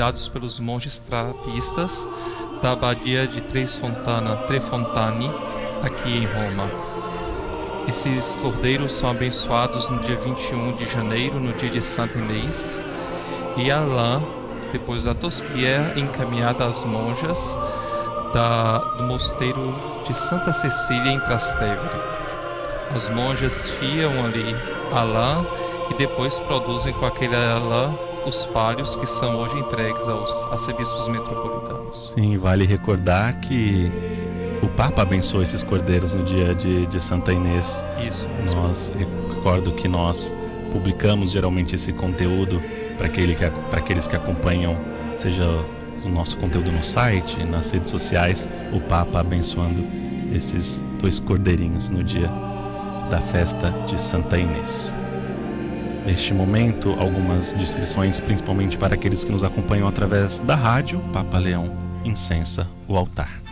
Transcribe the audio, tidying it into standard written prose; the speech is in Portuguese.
cuidados pelos monges trapistas da abadia de Trefontane, aqui em Roma. Esses cordeiros são abençoados no dia 21 de janeiro, no dia de Santa Inês, e a lã, depois da tosquia, é encaminhada às monjas do mosteiro de Santa Cecília, em Trastevere. As monjas fiam ali a lã e depois produzem com aquela lã os palhos que são hoje entregues aos arcebispos metropolitanos. Sim, vale recordar que o Papa abençoou esses cordeiros no dia de Santa Inês. Isso. Recordo que nós publicamos geralmente esse conteúdo para aqueles que acompanham, seja o nosso conteúdo no site, nas redes sociais, o Papa abençoando esses 2 cordeirinhos no dia da festa de Santa Inês. Neste momento, algumas descrições, principalmente para aqueles que nos acompanham através da rádio. Papa Leão incensa o altar.